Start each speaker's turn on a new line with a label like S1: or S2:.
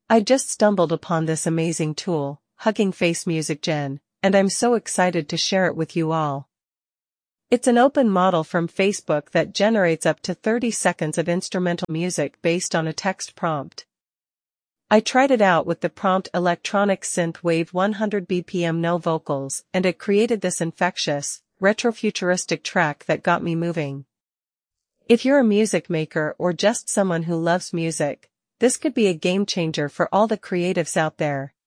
S1: I just stumbled upon this amazing tool, Hugging Face Music Gen, and I'm so excited to share it with you all. It's an open model from Facebook that generates up to 30 seconds of instrumental music based on a text prompt. I tried it out with the prompt electronic synth wave 100 BPM no vocals, and it created this infectious, retrofuturistic track that got me moving. If you're a music maker or just someone who loves music, this could be a game changer for all the creatives out there.